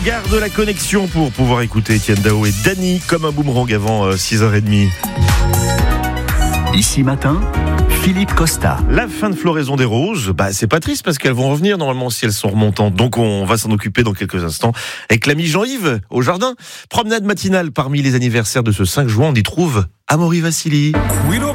Garde la connexion pour pouvoir écouter Étienne Dao et Dany comme un boomerang avant 6h30. Ici matin, Philippe Costa. La fin de floraison des roses, c'est pas triste parce qu'elles vont revenir normalement si elles sont remontantes. Donc on va s'en occuper dans quelques instants avec l'ami Jean-Yves au jardin. Promenade matinale parmi les anniversaires de ce 5 juin, on y trouve Amaury Vassili. Guido